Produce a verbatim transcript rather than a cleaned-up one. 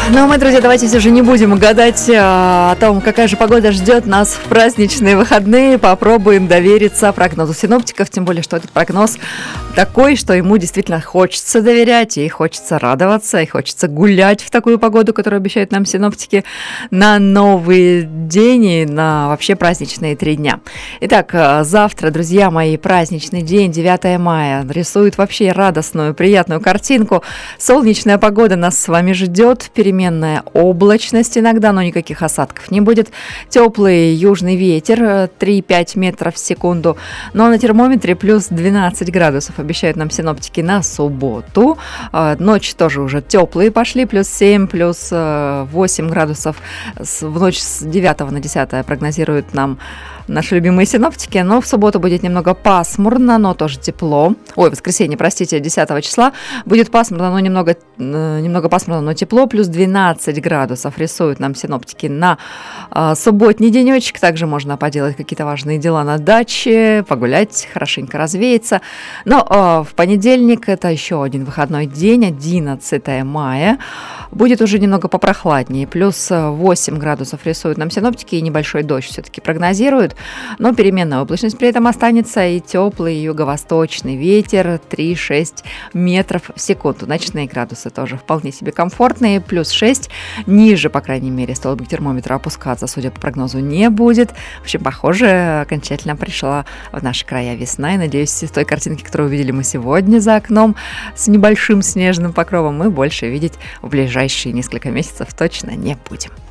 Ну, мы, друзья, давайте все же не будем гадать а, о том, какая же погода ждет нас в праздничные выходные. Попробуем довериться прогнозу синоптиков, тем более, что этот прогноз такой, что ему действительно хочется доверять, и хочется радоваться, и хочется гулять в такую погоду, которую обещают нам синоптики на новый день и на вообще праздничные три дня. Итак, завтра, друзья мои, праздничный день, девятое мая, рисует вообще радостную, приятную картинку. Солнечная погода нас с вами ждет, переменная облачность иногда, но никаких осадков не будет. Теплый южный ветер три-пять метров в секунду, но на термометре плюс двенадцать градусов обещают нам синоптики на субботу. Ночь тоже уже теплые пошли, плюс семь, плюс восемь градусов в ночь с девятого на десятое прогнозируют нам наши любимые синоптики, но в субботу будет немного пасмурно, но тоже тепло. Ой, воскресенье, простите, десятого числа будет пасмурно, но немного, немного пасмурно, но тепло, плюс двенадцать градусов рисуют нам синоптики на э, субботний денечек. Также можно поделать какие-то важные дела на даче, погулять, хорошенько развеяться. Но э, в понедельник, это еще один выходной день, одиннадцатое мая, будет уже немного попрохладнее, плюс восемь градусов рисуют нам синоптики, и небольшой дождь все-таки прогнозируют. Но переменная облачность при этом останется, и теплый юго-восточный ветер три-шесть метров в секунду. Ночные градусы тоже вполне себе комфортные, плюс шесть, ниже, по крайней мере, столбик термометра опускаться, судя по прогнозу, не будет. В общем, похоже, окончательно пришла в наши края весна, и, надеюсь, с той картинки, которую увидели мы сегодня за окном с небольшим снежным покровом, мы больше видеть в ближайшие несколько месяцев точно не будем.